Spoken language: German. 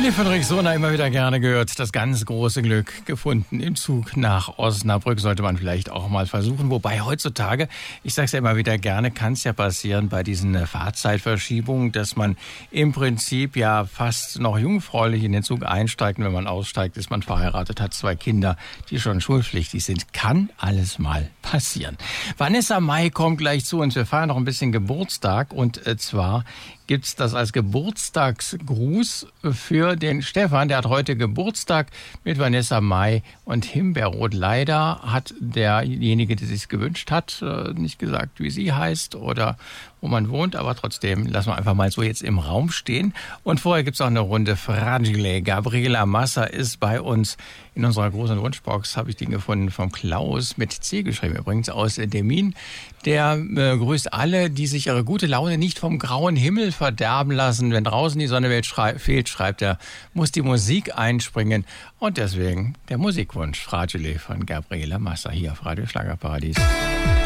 Liv von Rixona immer wieder gerne gehört. Das ganz große Glück gefunden im Zug nach Osnabrück sollte man vielleicht auch mal versuchen. Wobei heutzutage, ich sage es ja immer wieder gerne, kann es ja passieren bei diesen Fahrzeitverschiebungen, dass man im Prinzip ja fast noch jungfräulich in den Zug einsteigt. Und wenn man aussteigt, ist man verheiratet, hat 2 Kinder, die schon schulpflichtig sind. Kann alles mal passieren. Vanessa Mai kommt gleich zu uns. Wir feiern noch ein bisschen Geburtstag und zwar gibt's das als Geburtstagsgruß für den Stefan. Der hat heute Geburtstag mit Vanessa Mai und Himbeerrot. Leider hat derjenige, der sich's gewünscht hat, nicht gesagt, wie sie heißt oder wo man wohnt. Aber trotzdem lassen wir einfach mal so jetzt im Raum stehen. Und vorher gibt's auch eine Runde Fragile. Gabriela Massa ist bei uns in unserer großen Wunschbox. Habe ich den gefunden vom Klaus mit C geschrieben. Übrigens aus Demin. Der grüßt alle, die sich ihre gute Laune nicht vom grauen Himmel verderben lassen. Wenn draußen die Sonne fehlt, schreibt er, muss die Musik einspringen. Und deswegen der Musikwunsch Fragile von Gabriela Massa hier auf Radio Schlagerparadies.